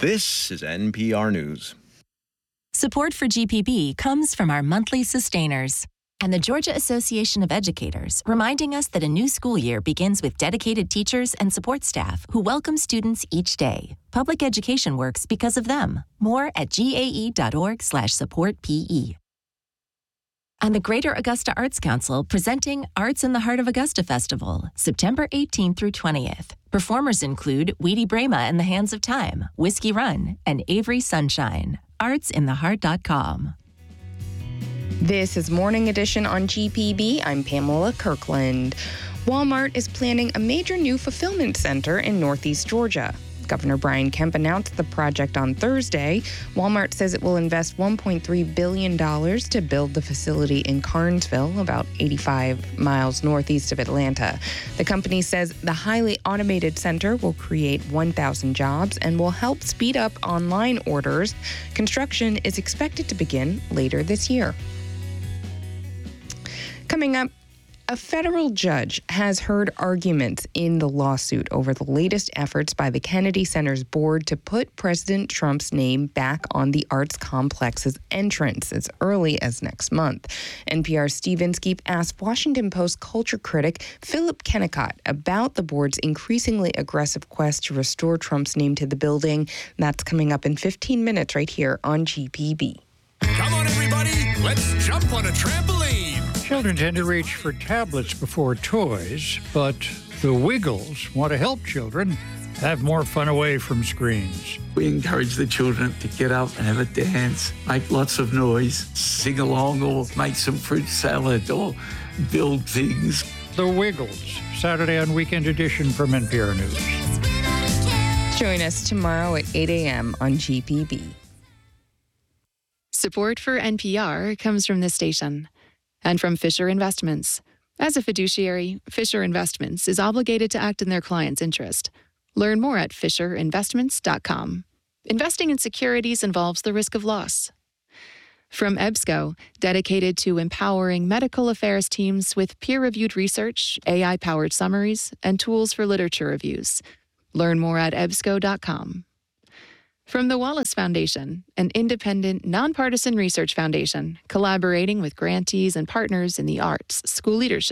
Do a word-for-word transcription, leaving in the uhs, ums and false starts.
This is N P R News. Support for G P B comes from our monthly sustainers and the Georgia Association of Educators, reminding us that a new school year begins with dedicated teachers and support staff who welcome students each day. Public education works because of them. More at gae.org slash support PE. And the Greater Augusta Arts Council presenting Arts in the Heart of Augusta Festival, September eighteenth through twentieth. Performers include Weedy Brema and the Hands of Time, Whiskey Run, and Avery Sunshine. arts in the heart dot com. This is Morning Edition on G P B. I'm Pamela Kirkland. Walmart is planning a major new fulfillment center in Northeast Georgia. Governor Brian Kemp announced the project on Thursday. Walmart says it will invest one point three billion dollars to build the facility in Carnesville, about eighty-five miles northeast of Atlanta. The company says the highly automated center will create one thousand jobs and will help speed up online orders. Construction is expected to begin later this year. Coming up, a federal judge has heard arguments in the lawsuit over the latest efforts by the Kennedy Center's board to put President Trump's name back on the arts complex's entrance as early as next month. N P R's Steve Inskeep asked Washington Post culture critic Philip Kennicott about the board's increasingly aggressive quest to restore Trump's name to the building. That's coming up in fifteen minutes right here on G P B. Come on, everybody, let's jump on a trampoline. Children tend to reach for tablets before toys, but the Wiggles want to help children have more fun away from screens. We encourage the children to get up and have a dance, make lots of noise, sing along, or make some fruit salad, or build things. The Wiggles, Saturday on Weekend Edition from N P R News. Join us tomorrow at eight a.m. on G P B. Support for N P R comes from this station and from Fisher Investments. As a fiduciary, Fisher Investments is obligated to act in their client's interest. Learn more at fisher investments dot com. Investing in securities involves the risk of loss. From EBSCO, dedicated to empowering medical affairs teams with peer-reviewed research, A I-powered summaries, and tools for literature reviews. Learn more at ebsco dot com. From the Wallace Foundation, an independent, nonpartisan research foundation collaborating with grantees and partners in the arts, school leadership,